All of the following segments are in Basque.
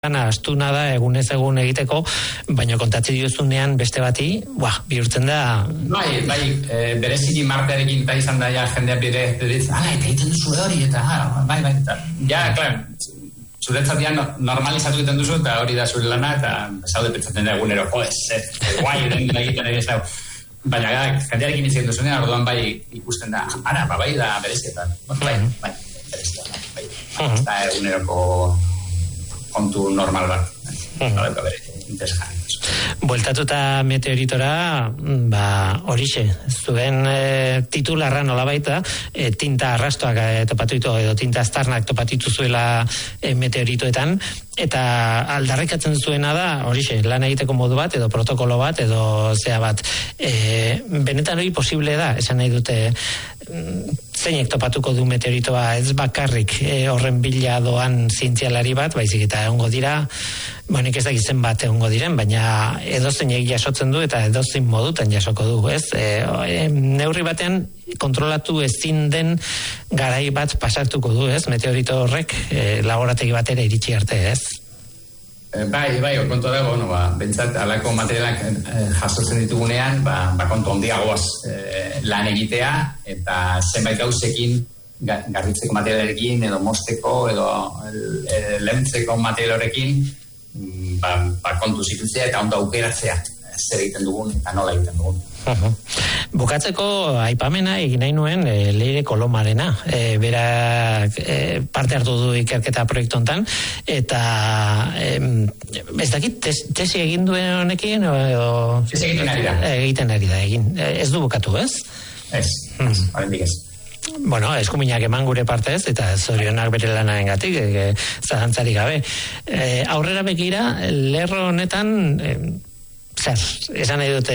astuna da egunez egun egiteko, baina kontatzen diozunean beste bati, bihurtzen da... Bereziki Martearekin eta izan da ja jendea bere, eta egiten duzu hori, eta eta... Ja, klar, zuretzat normalizatu egiten duzu, eta hori da zure lana, eta zaude pentsatzen da egunero, guai, den egiten ere ez dago. Baina, jendearekin izan duzunean, orduan ikusten da, bai da berezietan. Bai, berezietan, bai. Eta eguneroko kontu normal bat. Interesgarri. Bueltatuta meteoritora, horixe, zuen titularra nola baita, tinta arrastoak topatutu, edo tinta aztarnak topatitu zuela meteoritoetan, eta aldarrikatzen zuena da, horixe, lan egiteko modu bat, edo protokolo bat, edo zea bat. Benetan hori posible da, esan nahi dute, zeinek topatuko du meteoritoa, ez bakarrik horren bila doan zientzialari bat, baizik eta egongo dira, nik ez dakitzen bat egongo diren, baina edozeinek jasotzen du eta edozein modutan jasoko du, ez? Neurri batean kontrolatu ezin den garai bat pasatuko du, ez? Meteorito horrek laborategi batera iritsi arte, ez? Bai, kontu dago, bentsat, alako materialak jasotzen ditugunean, kontu handiagoaz lan egitea, eta zenbait gauzekin, garbitzeko materialekin, edo mosteko, edo lehentzeko materialorekin, kontu zitutzea eta ondo aukeratzea, zer egiten dugun eta nola egiten dugun. Bukatzeko aipamena egin nahi nuen Leire Kolomarena, berak parte hartu du ikerketa proiektu hontan, eta ez dakit, tesi egin duen honekin ez egiten ari da. Egiten ari da, ez du bukatu, ez? Ez, oraindik ez. Eskuminak eman gure partez, eta zorionak bere lanarengatik, zalantzarik gabe. Aurrera begira, lerro honetan, esan nahi dute,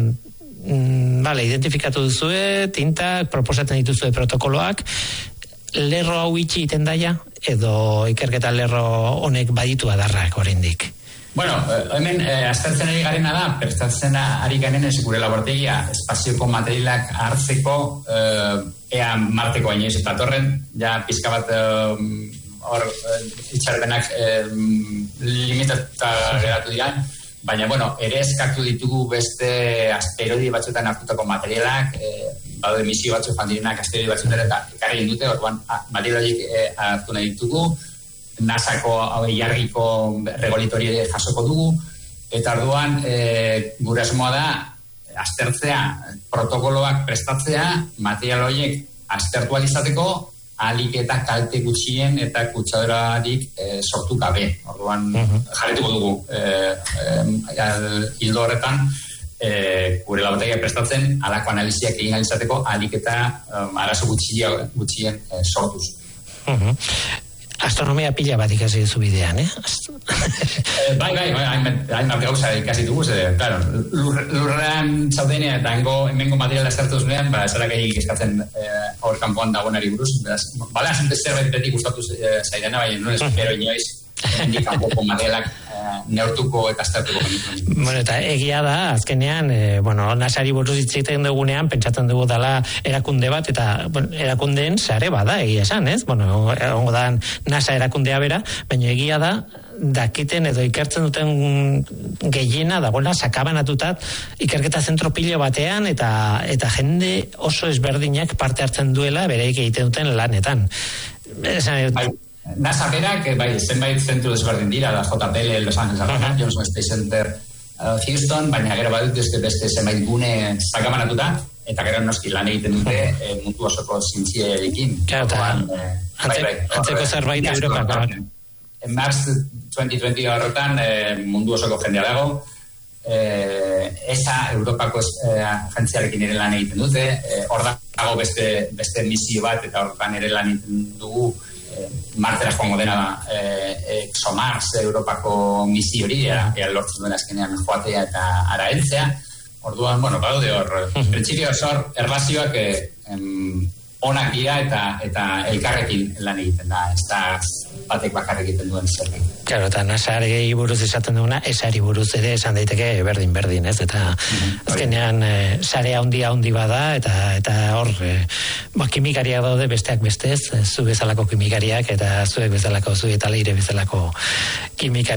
identifikatu duzue, tintak, proposatzen dituzue protokoloak, lerro hau itxi iten daia, edo ikerketa lerro honek baditu adarrak oraindik. Hemen, aztertzen ari garena da, prestatzen ari garen gure laborategia, espazioko materialak hartzeko, ea Marteko inoiz eta torren, ja pizka bat hor itxarbenak limitatuta geratu dira, baina, ere eskatu ditugu beste asteroidi batzuetan hartutako materialak, badaude misio batzuk joan direnak asteroidi batzuetan eta ekarri dute, orduan materialik hartu nahi ditugu, NASAko jarriko regolitori jasoko dugu, eta orduan gure asmoa da aztertzea, protokoloak prestatzea, material horiek aztertu alizateko, ahalik eta kalte gutxien eta kutsadorarik sortu gabe. Orduan jarretuko dugu hildo horretan gure laborategia prestatzen, halako analiziak egin alizateko, ahalik eta arazo gutxien sortuz. Astronomia pila bat ikasi duzu bidean, Bai, hainbat gauza ikasi dugu, claro, lurrean zaudenean eta hemengo materiala aztertu zunean, zarak egin eskatzen hor kanpoan dagoenari buruz, bala, zerbait beti gustatu zaidana, bai, no espero inoiz, hendik kanpoko materialak neurtuko eta aztertuko. Eta egia da, azkenean, NASAri buruz hitz egiten dugunean, pentsatzen dugu dela erakunde bat, eta erakundeen sare bada, egia esan, ez? Ongo da NASA erakundea bera, baina egia da, dakiten edo ikertzen duten gehiena dagoela sakabanatutat ikerketa zentro pilo batean eta jende oso ezberdinak parte hartzen duela bereik egiten duten lanetan. NASA berak, zenbait zentru desberdin dira, da JPL, Los Angeles, Johnson Space Center, Houston, baina gero badut beste zenbait gune sakabanatuta, eta gero noski lan egiten dute mundu osoko zientzierekin. Antzeko zerbait Europak. Mars 2020 horretan mundu osoko jendea dago, ESA Europako agentziarekin ere lan egiten dute, hor dago beste misio bat, eta horretan ere lan egiten dugu, Martera joango dena ExoMars Europako misio hori, ea lortzen duen azkenean joatea eta ara heltzea. Orduan, badaude hor, printzipioz hor, erlazioak onak dira eta elkarrekin lan egiten da. Ez da batek bakarrik egiten duen zerbait. Claro, eta nasarei buruz esaten duguna, esari buruz ere esan daiteke berdin, ez? Eta azkenean sare handi bada, eta hor, kimikariak daude besteak bestez, zu bezalako kimikariak, eta zuek bezalako, zu eta leire bezalako kimikariak.